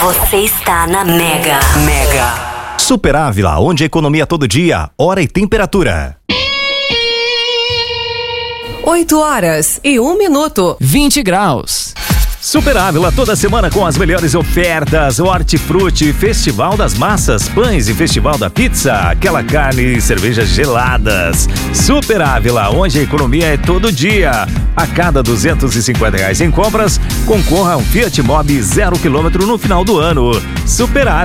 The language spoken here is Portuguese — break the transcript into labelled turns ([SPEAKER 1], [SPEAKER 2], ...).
[SPEAKER 1] Você está na Mega.
[SPEAKER 2] Super Ávila, onde a economia todo dia, hora e temperatura.
[SPEAKER 3] 8h01.
[SPEAKER 4] 20 graus.
[SPEAKER 2] Super Ávila, toda semana com as melhores ofertas. Hortifruti, Festival das Massas, Pães e Festival da Pizza. Aquela carne e cervejas geladas. Super Ávila, onde a economia é todo dia. A cada R$250 em compras, concorra a um Fiat Mobi 0 km no final do ano. Super Ávila.